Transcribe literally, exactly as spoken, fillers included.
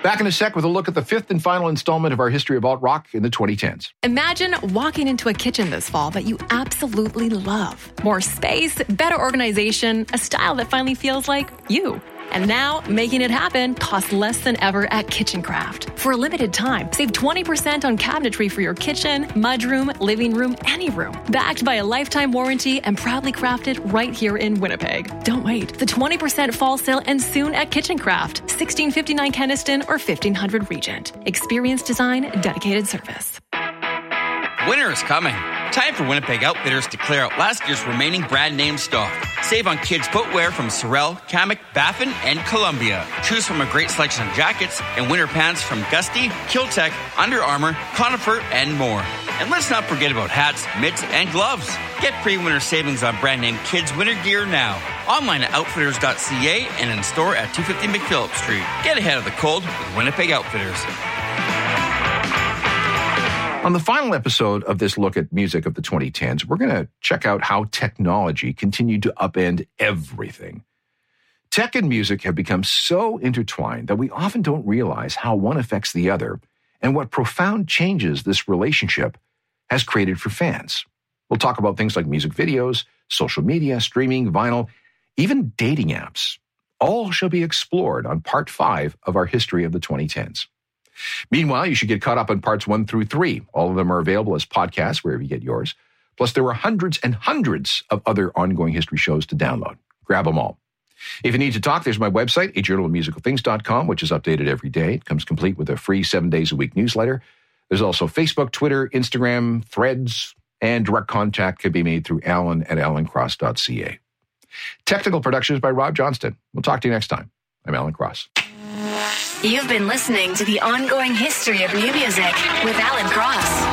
Back in a sec with a look at the fifth and final installment of our history of alt rock in the twenty tens. Imagine walking into a kitchen this fall that you absolutely love. More space, better organization, a style that finally feels like you. And now, making it happen costs less than ever at KitchenCraft. For a limited time, save twenty percent on cabinetry for your kitchen, mudroom, living room, any room. Backed by a lifetime warranty and proudly crafted right here in Winnipeg. Don't wait. The twenty percent fall sale ends soon at KitchenCraft, sixteen fifty-nine Keniston or fifteen hundred Regent. Experience design, dedicated service. Winter is coming. Time for Winnipeg Outfitters to clear out last year's remaining brand name stock. Save on kids' footwear from Sorel, Kamek, Baffin, and Columbia. Choose from a great selection of jackets and winter pants from Gusty, Kiltech, Under Armour, Conifer, and more. And let's not forget about hats, mitts, and gloves. Get pre-winter savings on brand name kids' winter gear now. Online at outfitters dot c a and in store at two fifty McPhillip Street. Get ahead of the cold with Winnipeg Outfitters. On the final episode of this look at music of the twenty tens, we're going to check out how technology continued to upend everything. Tech and music have become so intertwined that we often don't realize how one affects the other and what profound changes this relationship has created for fans. We'll talk about things like music videos, social media, streaming, vinyl, even dating apps. All shall be explored on part five of our history of the twenty tens. Meanwhile, you should get caught up on parts one through three. All of them are available as podcasts wherever you get yours. Plus, there are hundreds and hundreds of other ongoing history shows to download. Grab them all. If you need to talk, there's my website, a journal of musical things dot com, which is updated every day. It comes complete with a free seven days a week newsletter. There's also Facebook, Twitter, Instagram, Threads, and direct contact can be made through alan at alan cross dot c a. Technical production is by Rob Johnston. We'll talk to you next time. I'm Alan Cross. You've been listening to the ongoing history of new music with Alan Cross.